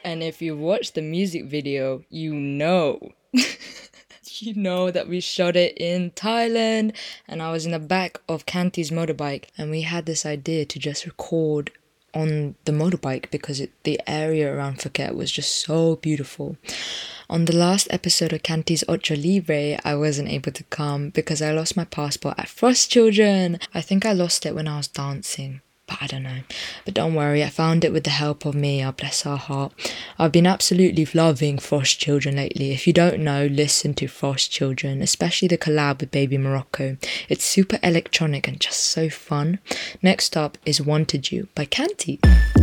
And if you watch the music video, you know. You know that we shot it in Thailand and I was in the back of Kanti's motorbike and we had this idea to just record on the motorbike because the area around Phuket was just so beautiful. On the last episode of Kanti's Ocho Libre, I wasn't able to come because I lost my passport at Frost Children. I think I lost it when I was dancing. But I don't know. But don't worry, I found it with the help of Mia, bless her heart. I've been absolutely loving Frost Children lately. If you don't know, listen to Frost Children, especially the collab with Baby Morocco. It's super electronic and just so fun. Next up is Wanted You by Kanti.